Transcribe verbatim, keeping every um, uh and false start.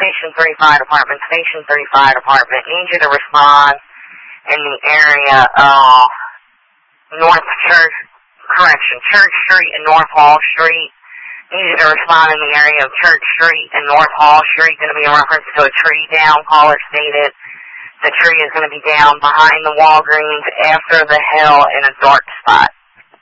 Station three Fire Department, Station three Fire Department. Need you to respond in the area of North Church, correction, Church Street and North Hall Street. Need you to respond in the area of Church Street and North Hall Street. Going to be in reference to a tree down. Caller stated the tree is going to be down behind the Walgreens after the hill in a dark spot.